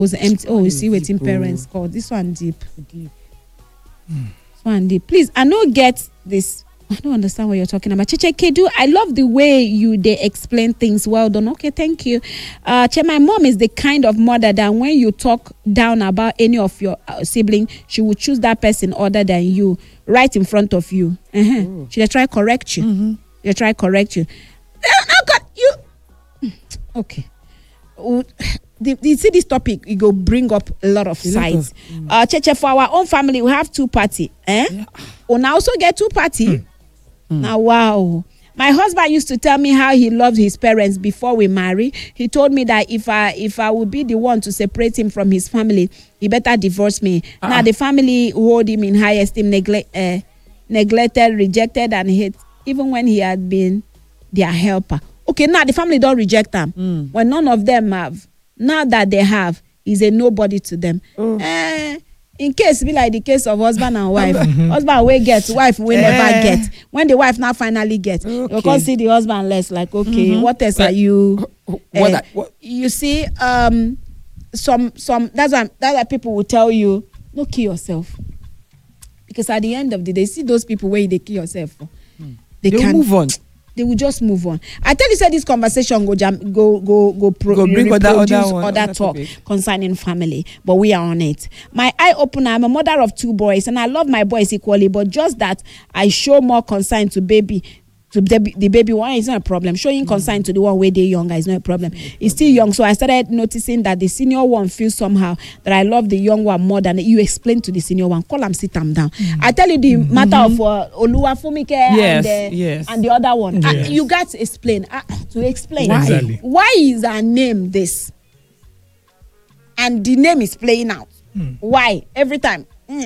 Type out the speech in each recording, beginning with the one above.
was empty. Oh, you see waiting parents called. This one deep. This one deep. Please, I don't get this. I don't understand what you're talking about. Cheche Kedu, I love the way they explain things. Well done. Okay, thank you. My mom is the kind of mother that when you talk down about any of your sibling, she will choose that person other than you, right in front of you. She try correct you. They try correct you. Oh God, you. Okay. You see this topic, it go bring up a lot of sides. Cheche, for our own family, we have 2 parties. We also get 2 parties. Now, wow. My husband used to tell me how he loved his parents before we marry. He told me that if I would be the one to separate him from his family, he better divorce me. Now, the family hold him in high esteem, neglected, rejected, and hate, even when he had been their helper. Okay, now the family don't reject him. When none of them have. Now that they have, he's a nobody to them. In case be like the case of husband and wife. Husband will get, wife will never get. When the wife now finally gets, you can't see the husband less like, okay, what else are you? What? You see, some that's why people will tell you, no, kill yourself. Because at the end of the day, see those people where they kill yourself for. They can move on. They will just move on. I tell you, say this conversation go bring other talk concerning family, but we are on it. My eye opener. I'm a mother of 2 boys, and I love my boys equally, but just that I show more concern to the baby one is not a problem. Showing concern to the one where they're younger is not a problem. He's still young, so I started noticing that the senior one feels somehow that I love the young one more than you explain to the senior one. Call him, sit him down. I tell you the matter of Oluwafumike and the other one. Yes. You got to explain. Why? Exactly. Why is our name this? And the name is playing out. Why? Every time.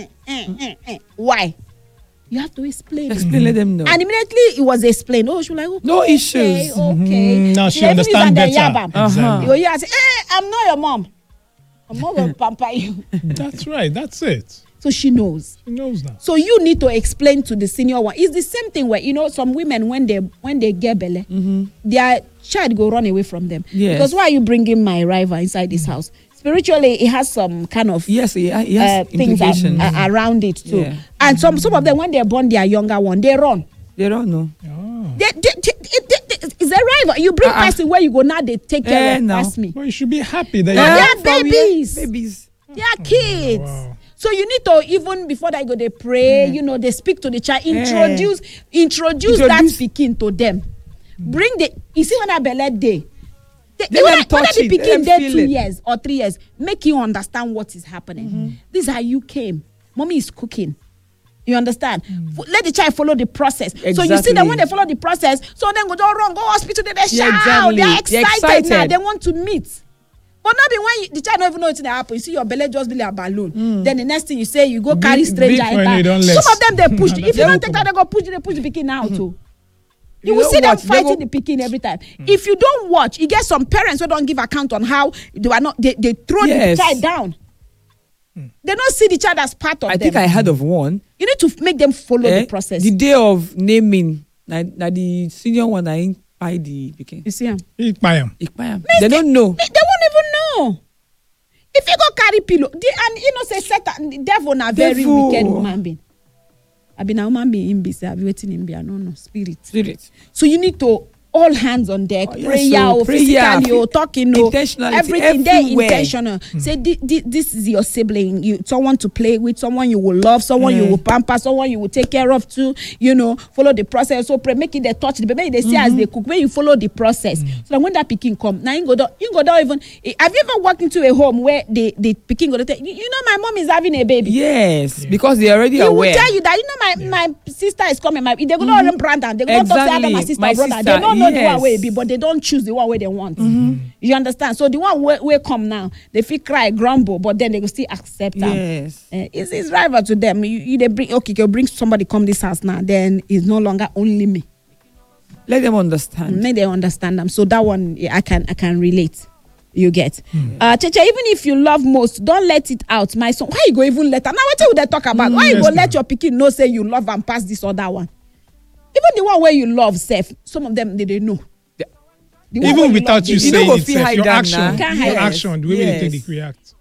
Why? You have to explain. Let them know. And immediately it was explained. Oh, she was like, okay, no issues. Okay. Now she understands better. Exactly. You say, hey, I'm not your mom. I'm not going to pamper you. That's right. That's it. So she knows. She knows that. So you need to explain to the senior one. It's the same thing where, some women, when they get belly, their child go run away from them. Yes. Because why are you bringing my rival inside this house? Spiritually, it has some kind of things around it too. Yeah. And some of them, when they're born, their younger one, they run. They don't know. Oh. It's a rival. You bring person where you go now, they take care of me. Well, you should be happy that they are babies. They are kids. Oh, wow. So you need to, even before they go, they pray, they speak to the child, introduce that speaking to them. You see when I belly day. Whether the pikin there 2 years or 3 years, make you understand what is happening. This is how you came. Mommy is cooking. You understand? Let the child follow the process. Exactly. So you see that when they follow the process, so then go wrong, go hospital, they shout. Exactly. They're excited now. They want to meet. But not be when the child don't even know what's going to happen. You see your belly just be like a balloon. Then the next thing you say, you go carry stranger. Some of them, they push. If you don't take that, they go push the pikin out too. You will see them fighting the pikin every time. If you don't watch, you get some parents who don't give account on how they throw the child down. They don't see the child as part of them. I think I heard of one. You need to make them follow the process. The day of naming, the senior one, I ain't buy the pikin. You see him? They don't know. They won't even know. If you go carry pillow, say Satan, the devil na very wicked human being. I've been a woman being busy. I've been waiting in I don't know, spirit. So you need to all hands on deck, prayer, physically, talking, everything there intentional. Say this is your sibling, someone to play with, someone you will love, someone you will pamper, someone you will take care of too. Follow the process. So pray, make it they touch the baby. They see as they cook. When you follow the process, so that when that pikin come, now you go down even. Have you ever walked into a home where the pikin go to tell my mom is having a baby? Yes, because they are already aware. He will tell you that my sister is coming. They go to Brandon. They go to say my sister, brother. They don't know the one way be, but they don't choose the one way they want. You understand? So the one way come now, they feel cry, grumble, but then they will still accept them. Yes, it's rival to them. They bring somebody come this house now, then it's no longer only me. Let them understand. Make them understand them. So that one I can relate. You get. Cheche, even if you love most, don't let it out. My son, why you go even let her? Now what would they talk about? Why you go let your pikin know say you love and pass this other one? Even the one where you love self, some of them they know. Even without you saying it, your action, the way they take it react.